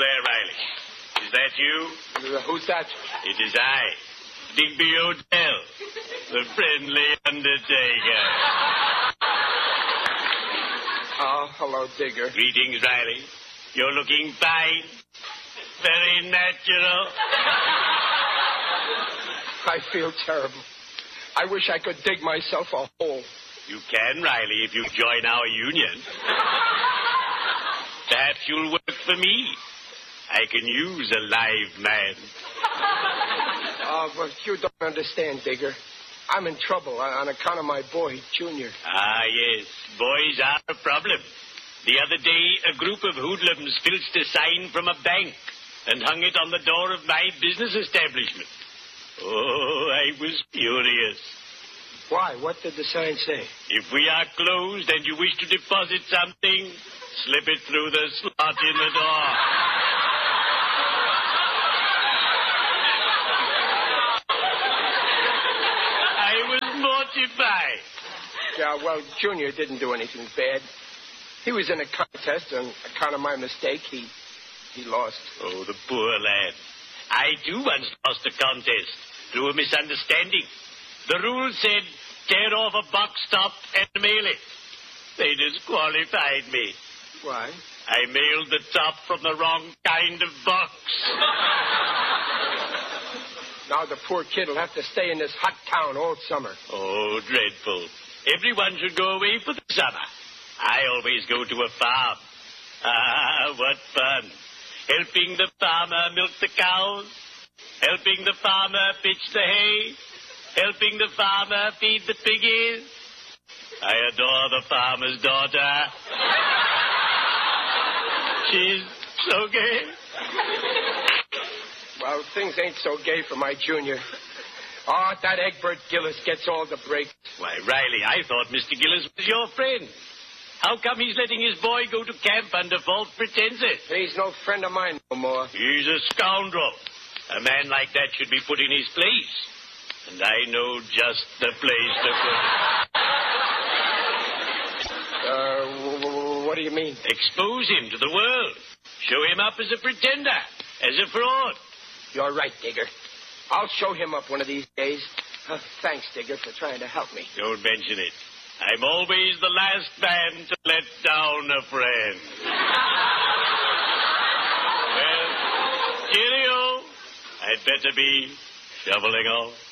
there, Riley. Is that you? Who's that? It is I, Digby Odell, the friendly undertaker. Oh, hello, Digger. Greetings, Riley. You're looking fine. Very natural. I feel terrible. I wish I could dig myself a hole. You can, Riley, if you join our union. Perhaps you'll work for me. I can use a live man. But you don't understand, Digger. I'm in trouble on account of my boy, Junior. Ah, yes. Boys are a problem. The other day, a group of hoodlums filched a sign from a bank and hung it on the door of my business establishment. Oh, I was furious. Why? What did the sign say? If we are closed and you wish to deposit something, slip it through the slot in the door. I was mortified. Yeah, well, Junior didn't do anything bad. He was in a contest, and on account of my mistake, he lost. Oh, the poor lad. I, too, once lost a contest through a misunderstanding. The rule said, tear off a box top and mail it. They disqualified me. Why? I mailed the top from the wrong kind of box. Now the poor kid will have to stay in this hot town all summer. Oh, dreadful. Everyone should go away for the summer. I always go to a farm. Ah, what fun. Helping the farmer milk the cows. Helping the farmer pitch the hay. Helping the farmer feed the piggies. I adore the farmer's daughter. She's so gay. Well, things ain't so gay for my Junior. Oh, that Egbert Gillis gets all the breaks. Why, Riley, I thought Mr. Gillis was your friend. How come he's letting his boy go to camp under false pretenses? He's no friend of mine no more. He's a scoundrel. A man like that should be put in his place. And I know just the place to put him. What do you mean? Expose him to the world. Show him up as a pretender, as a fraud. You're right, Digger. I'll show him up one of these days. Thanks, Digger, for trying to help me. Don't mention it. I'm always the last man to let down a friend. Well, cheerio. I'd better be shoveling off.